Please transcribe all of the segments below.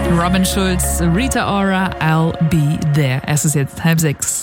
Robin Schulz, Rita Ora, I'll be there. Es ist jetzt 5:30.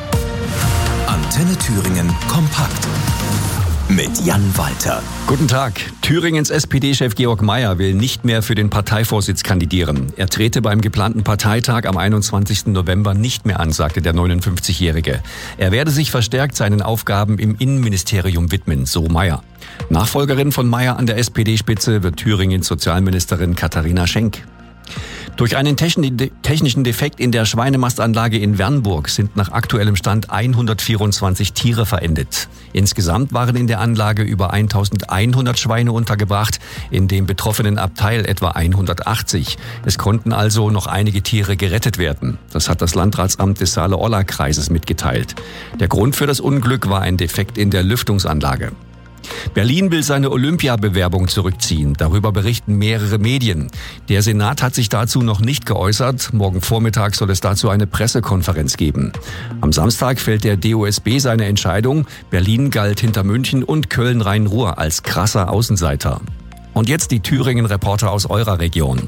Antenne Thüringen kompakt mit Jan Walter. Guten Tag. Thüringens SPD-Chef Georg Mayer will nicht mehr für den Parteivorsitz kandidieren. Er trete beim geplanten Parteitag am 21. November nicht mehr an, sagte der 59-Jährige. Er werde sich verstärkt seinen Aufgaben im Innenministerium widmen, so Mayer. Nachfolgerin von Mayer an der SPD-Spitze wird Thüringens Sozialministerin Katharina Schenk. Durch einen technischen Defekt in der Schweinemastanlage in Wernburg sind nach aktuellem Stand 124 Tiere verendet. Insgesamt waren in der Anlage über 1100 Schweine untergebracht, in dem betroffenen Abteil etwa 180. Es konnten also noch einige Tiere gerettet werden. Das hat das Landratsamt des Saale-Orla-Kreises mitgeteilt. Der Grund für das Unglück war ein Defekt in der Lüftungsanlage. Berlin will seine Olympiabewerbung zurückziehen. Darüber berichten mehrere Medien. Der Senat hat sich dazu noch nicht geäußert. Morgen Vormittag soll es dazu eine Pressekonferenz geben. Am Samstag fällt der DOSB seine Entscheidung. Berlin galt hinter München und Köln-Rhein-Ruhr als krasser Außenseiter. Und jetzt die Thüringen-Reporter aus eurer Region.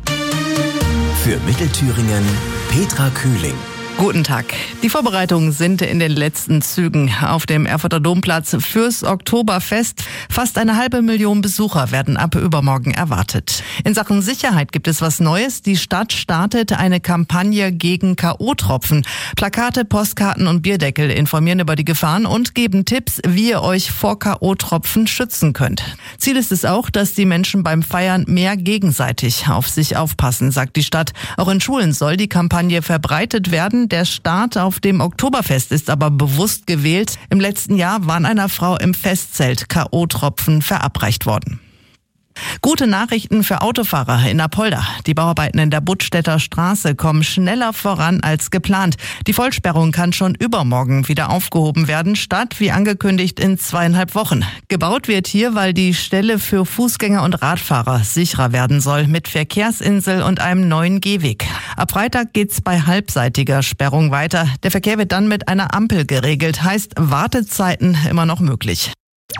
Für Mittelthüringen Petra Kühling. Guten Tag. Die Vorbereitungen sind in den letzten Zügen auf dem Erfurter Domplatz fürs Oktoberfest. Fast 500.000 Besucher werden ab übermorgen erwartet. In Sachen Sicherheit gibt es was Neues. Die Stadt startet eine Kampagne gegen K.O.-Tropfen. Plakate, Postkarten und Bierdeckel informieren über die Gefahren und geben Tipps, wie ihr euch vor K.O.-Tropfen schützen könnt. Ziel ist es auch, dass die Menschen beim Feiern mehr gegenseitig auf sich aufpassen, sagt die Stadt. Auch in Schulen soll die Kampagne verbreitet werden. Der Start auf dem Oktoberfest ist aber bewusst gewählt. Im letzten Jahr waren einer Frau im Festzelt K.O.-Tropfen verabreicht worden. Gute Nachrichten für Autofahrer in Apolda. Die Bauarbeiten in der Buttstädter Straße kommen schneller voran als geplant. Die Vollsperrung kann schon übermorgen wieder aufgehoben werden, statt wie angekündigt in 2,5 Wochen. Gebaut wird hier, weil die Stelle für Fußgänger und Radfahrer sicherer werden soll, mit Verkehrsinsel und einem neuen Gehweg. Ab Freitag geht's bei halbseitiger Sperrung weiter. Der Verkehr wird dann mit einer Ampel geregelt, heißt Wartezeiten immer noch möglich.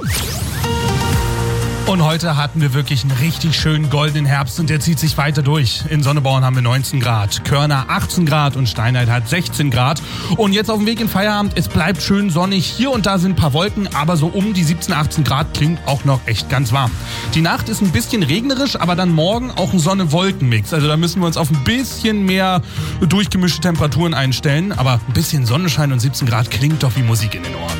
Und heute hatten wir wirklich einen richtig schönen goldenen Herbst und der zieht sich weiter durch. In Sonneborn haben wir 19 Grad, Körner 18 Grad und Steinheit hat 16 Grad. Und jetzt auf dem Weg in Feierabend, es bleibt schön sonnig. Hier und da sind ein paar Wolken, aber so um die 17, 18 Grad klingt auch noch echt ganz warm. Die Nacht ist ein bisschen regnerisch, aber dann morgen auch ein Sonne-Wolken-Mix. Also da müssen wir uns auf ein bisschen mehr durchgemischte Temperaturen einstellen. Aber ein bisschen Sonnenschein und 17 Grad klingt doch wie Musik in den Ohren.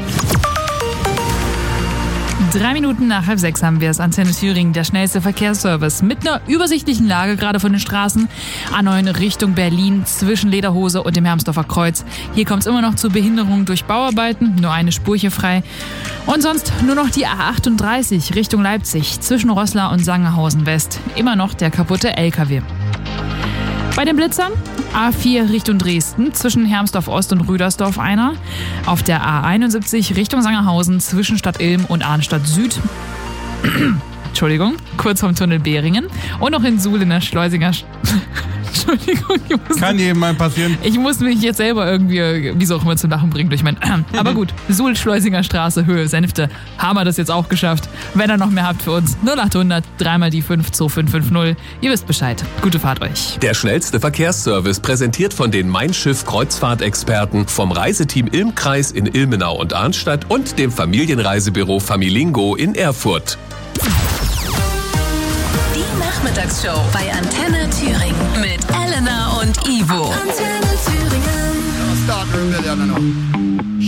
3 Minuten nach 5:30 haben wir es. Antenne Thüringen, der schnellste Verkehrsservice. Mit einer übersichtlichen Lage gerade von den Straßen. A9 Richtung Berlin zwischen Lederhose und dem Hermsdorfer Kreuz. Hier kommt es immer noch zu Behinderungen durch Bauarbeiten. Nur eine Spur hier frei. Und sonst nur noch die A38 Richtung Leipzig zwischen Roßla und Sangerhausen West. Immer noch der kaputte LKW. Bei den Blitzern A4 Richtung Dresden zwischen Hermsdorf Ost und Rüdersdorf einer. Auf der A71 Richtung Sangerhausen zwischen Stadt Ilm und Arnstadt Süd. Entschuldigung, kurz vom Tunnel Behringen. Und noch in Suhl in der Schleusinger... Entschuldigung. Kann jedem mal passieren. Ich muss mich jetzt selber irgendwie, wie so auch immer, zum Lachen bringen durch mein... Aber gut, Suhl, Schleusinger Straße, Höhe, Senfte. Haben wir das jetzt auch geschafft. Wenn ihr noch mehr habt für uns, 0800 3 die 5 2550. Ihr wisst Bescheid. Gute Fahrt euch. Der schnellste Verkehrsservice präsentiert von den Mein Schiff Kreuzfahrtexperten vom Reiseteam Ilmkreis in Ilmenau und Arnstadt und dem Familienreisebüro Familingo in Erfurt. Nachmittagsshow bei Antenne Thüringen mit Elena und Ivo. Antenne Thüringen.